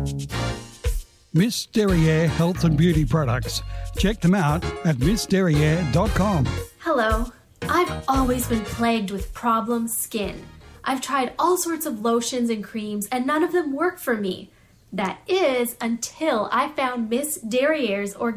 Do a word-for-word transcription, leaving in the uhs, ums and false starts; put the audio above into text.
Miss Derriere Health and Beauty Products. Check them out at miss derriere dot com. Hello. I've always been plagued with problem skin. I've tried all sorts of lotions and creams and none of them work for me. That is until I found Miss Derriere's organic